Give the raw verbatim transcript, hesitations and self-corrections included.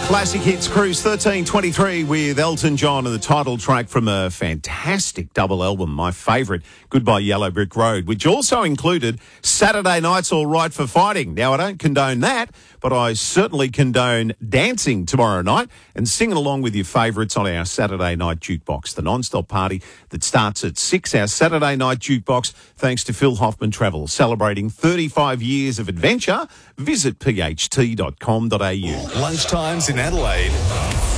Classic Hits Cruise thirteen twenty-three with Elton John and the title track from a fantastic double album, my favourite, Goodbye Yellow Brick Road, which also included Saturday Night's All Right for Fighting. Now, I don't condone that, but I certainly condone dancing tomorrow night and singing along with your favourites on our Saturday Night Jukebox, the non-stop party that starts at six. Our Saturday Night Jukebox, thanks to Phil Hoffman Travel, celebrating thirty-five years of adventure. Visit p h t dot com dot a u. Lunchtimes in Adelaide.